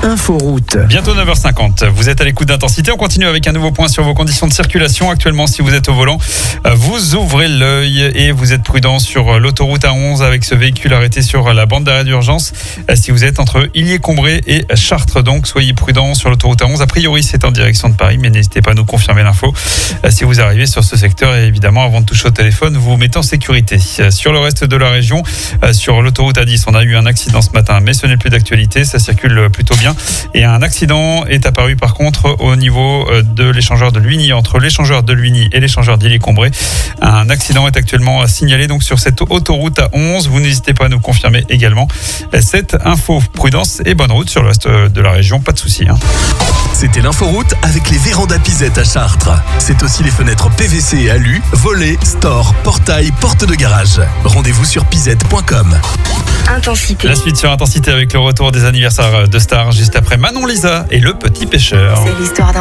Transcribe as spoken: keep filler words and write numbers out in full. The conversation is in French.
Inforoute. Bientôt neuf heures cinquante. Vous êtes à l'écoute d'Intensité. On continue avec un nouveau point sur vos conditions de circulation. Actuellement, si vous êtes au volant, vous ouvrez l'œil et vous êtes prudent sur l'autoroute A onze avec ce véhicule arrêté sur la bande d'arrêt d'urgence. Si vous êtes entre Illiers-Combré et Chartres, donc soyez prudent sur l'autoroute A onze. A priori, c'est en direction de Paris, mais n'hésitez pas à nous confirmer l'info. Si vous arrivez sur ce secteur, et évidemment, avant de toucher au téléphone, vous vous mettez en sécurité. Sur le reste de la région, sur l'autoroute A dix, on a eu un accident ce matin, mais ce n'est plus d'actualité. Ça circule plutôt bien. Et un accident est apparu par contre au niveau de l'échangeur de Luigny, entre l'échangeur de Luigny et l'échangeur d'Illiers-Combré. Un accident est actuellement signalé donc sur cette autoroute A onze. Vous n'hésitez pas à nous confirmer également cette info. Prudence et bonne route sur le reste de la région, pas de souci. Hein. C'était l'inforoute avec les vérandas Pisette à Chartres. C'est aussi les fenêtres P V C et alu, volets, stores, portails, portes de garage. Rendez-vous sur pisette point com. Intensité. La suite sur Intensité avec le retour des anniversaires de stars juste après Manon Lisa et Le Petit Pêcheur. C'est l'histoire d'un